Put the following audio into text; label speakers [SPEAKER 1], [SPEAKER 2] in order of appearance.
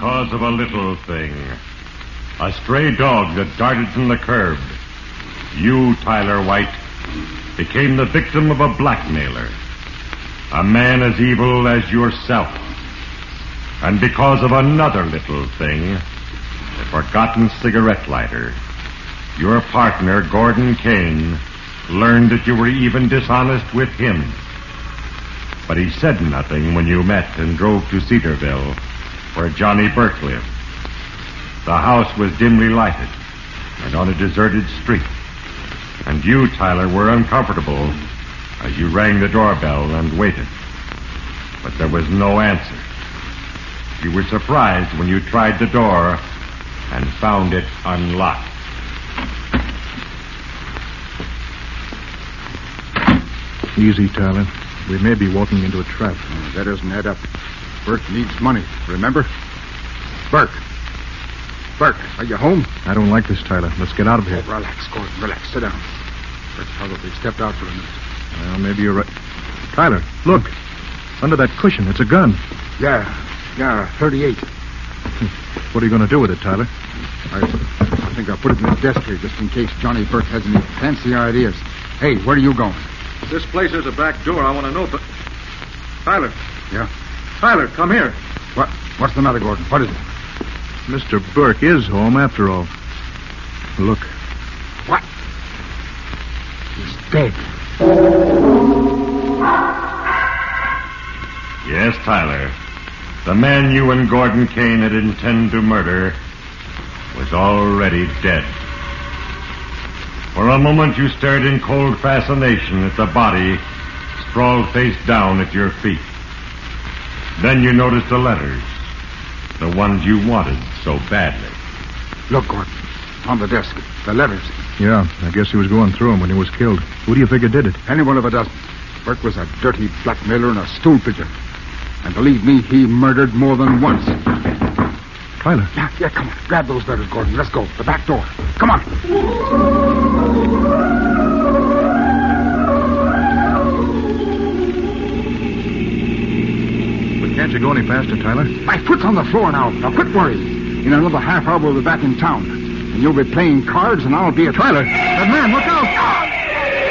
[SPEAKER 1] Because of a little thing. A stray dog that darted from the curb. You, Tyler White, became the victim of a blackmailer. A man as evil as yourself. And because of another little thing, a forgotten cigarette lighter, your partner, Gordon Kane, learned that you were even dishonest with him. But he said nothing when you met and drove to Cedarville, where Johnny Burke lived. The house was dimly lighted and on a deserted street. And you, Tyler, were uncomfortable as you rang the doorbell and waited. But there was no answer. You were surprised when you tried the door and found it unlocked.
[SPEAKER 2] Easy, Tyler. We may be walking into a trap.
[SPEAKER 3] That doesn't add up. Burke needs money, remember? Burke, are you home?
[SPEAKER 2] I don't like this, Tyler. Let's get out of here.
[SPEAKER 3] Oh, relax, Gordon, relax. Sit down. Burke probably stepped out for a minute.
[SPEAKER 2] Well, maybe you're right. Tyler, look. Under that cushion, it's a gun.
[SPEAKER 3] Yeah, 38.
[SPEAKER 2] What are you going to do with it, Tyler?
[SPEAKER 3] I think I'll put it in the desk here just in case Johnny Burke has any fancy ideas. Hey, where are you going?
[SPEAKER 4] This place has a back door. I want to know, but... Tyler.
[SPEAKER 3] Yeah?
[SPEAKER 4] Tyler, come here.
[SPEAKER 3] What's the matter, Gordon? What is it?
[SPEAKER 2] Mr. Burke is home, after all. Look.
[SPEAKER 3] What? He's dead.
[SPEAKER 1] Yes, Tyler. The man you and Gordon Kane had intended to murder was already dead. For a moment you stared in cold fascination at the body sprawled face down at your feet. Then you noticed the letters, the ones you wanted so badly.
[SPEAKER 3] Look, Gordon, on the desk, the letters.
[SPEAKER 2] Yeah, I guess he was going through them when he was killed. Who do you figure did it?
[SPEAKER 3] Any one of a dozen. Burke was a dirty blackmailer and a stool pigeon. And believe me, he murdered more than once.
[SPEAKER 2] Tyler.
[SPEAKER 3] Yeah, come on. Grab those letters, Gordon. Let's go. The back door. Come on.
[SPEAKER 2] But can't you go any faster, Tyler?
[SPEAKER 3] My foot's on the floor now. Now, quit worrying. In another half hour, we'll be back in town. And you'll be playing cards, and I'll be a...
[SPEAKER 2] Tyler!
[SPEAKER 3] That man, look out!